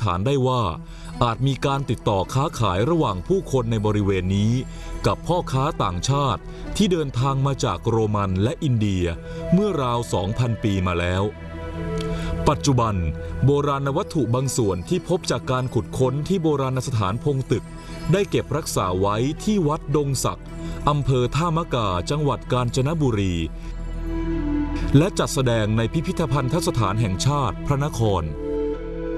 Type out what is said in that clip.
ฐานได้ว่าอาจมีการติดต่อค้าขายระหว่างผู้คนในบริเวณนี้กับพ่อค้าต่างชาติที่เดินทางมาจากโรมันและอินเดียเมื่อราว 2,000 ปีมาแล้วปัจจุบันโบราณวัตถุบางส่วนที่พบจากการขุดค้นที่โบราณสถานพงตึกได้เก็บรักษาไว้ที่วัดดงสักอำเภอท่ามะกาจังหวัดกาญจนบุรีและจัดแสดงในพิพิธภัณฑสถานแห่งชาติพระนคร